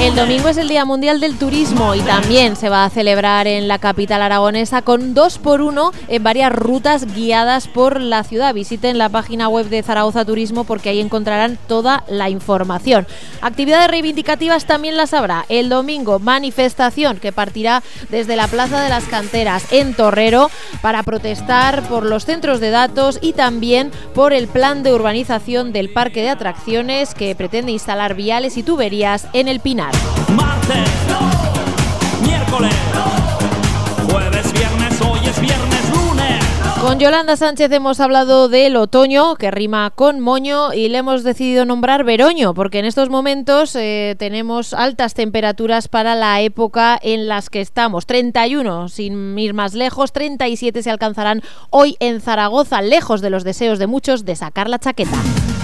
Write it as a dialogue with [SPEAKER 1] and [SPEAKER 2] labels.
[SPEAKER 1] El domingo es el Día Mundial del Turismo y también se va a celebrar en la capital aragonesa con 2x1 en varias rutas guiadas por la ciudad. Visiten la página web de Zaragoza Turismo porque ahí encontrarán toda la información. Actividades reivindicativas también las habrá. El domingo, manifestación que partirá desde la Plaza de las Canteras en Torrero para protestar por los centros de datos y también por el plan de urbanización del parque de atracciones que pretende instalar viales y tuberías en el Pinar.
[SPEAKER 2] Martes, miércoles, jueves, viernes, hoy es viernes, lunes.
[SPEAKER 1] Con Yolanda Sánchez hemos hablado del otoño, que rima con moño, y le hemos decidido nombrar veroño, porque en estos momentos tenemos altas temperaturas para la época en las que estamos. 31, sin ir más lejos, 37 se alcanzarán hoy en Zaragoza, lejos de los deseos de muchos de sacar la chaqueta.